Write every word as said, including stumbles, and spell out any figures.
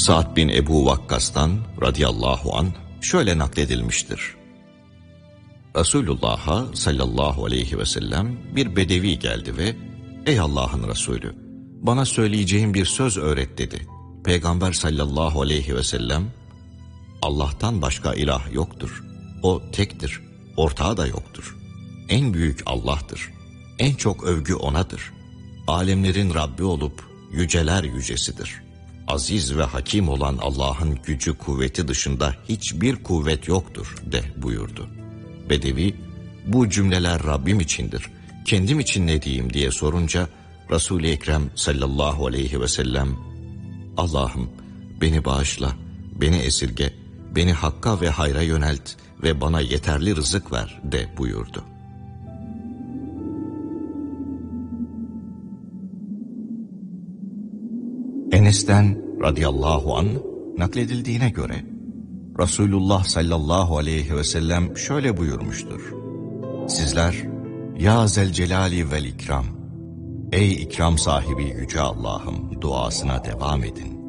Sa'd bin Ebu Vakkas'tan radıyallahu anh şöyle nakledilmiştir. Resulullah'a sallallahu aleyhi ve sellem bir bedevi geldi ve "Ey Allah'ın Resulü, bana söyleyeceğin bir söz öğret" dedi. Peygamber sallallahu aleyhi ve sellem, "Allah'tan başka ilah yoktur. O tektir, ortağı da yoktur. En büyük Allah'tır. En çok övgü O'nadır. Alemlerin Rabbi olup yüceler yücesidir. Aziz ve hakim olan Allah'ın gücü kuvveti dışında hiçbir kuvvet yoktur" de buyurdu. Bedevi, "Bu cümleler Rabbim içindir, kendim için ne diyeyim?" diye sorunca Resul-i Ekrem sallallahu aleyhi ve sellem, "Allah'ım beni bağışla, beni esirge, beni hakka ve hayra yönelt ve bana yeterli rızık ver" de buyurdu. Enes'ten radıyallahu anh nakledildiğine göre Resulullah sallallahu aleyhi ve sellem şöyle buyurmuştur. Sizler, "Ya Zelcelali vel İkram, ey ikram sahibi yüce Allah'ım" duasına devam edin.